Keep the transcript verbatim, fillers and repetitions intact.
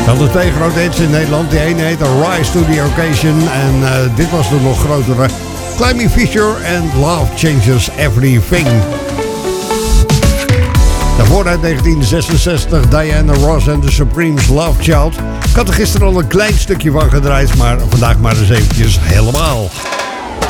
hadden twee grote hits in Nederland. Die ene heette Rise to the Occasion. En uh, dit was de nog grotere. Climby Fisher en Love Changes Everything. Daarvoor uit negentien zesenzestig Diana Ross en The Supremes Love Child. Ik had er gisteren al een klein stukje van gedraaid, maar vandaag maar eens eventjes helemaal.